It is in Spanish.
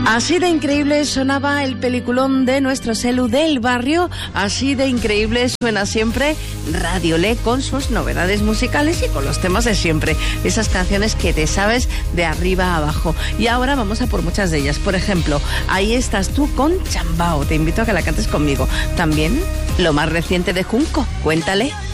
Así de increíble sonaba el peliculón de nuestro Selu del barrio, así de increíble suena siempre Radio Le con sus novedades musicales y con los temas de siempre, esas canciones que te sabes de arriba a abajo. Y ahora vamos a por muchas de ellas. Por ejemplo, Ahí estás tú con Chambao, te invito a que la cantes conmigo. También lo más reciente de Junco, Cuéntale.